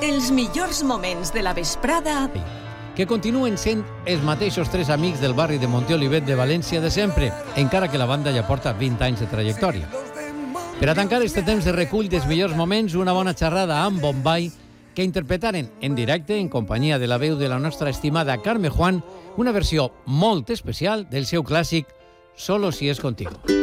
Els millors moments de la vesprada... Que continuen sent els mateixos tres amics del barri de Monteolivet de València de sempre, encara que la banda ja porta 20 anys de trajectòria. Per a tancar este temps de recull dels millors moments, una bona xerrada amb Bombay, que interpretaren en directe, en companyia de la veu de la nostra estimada Carme Juan, una versió molt especial del seu clàssic Solo si es contigo.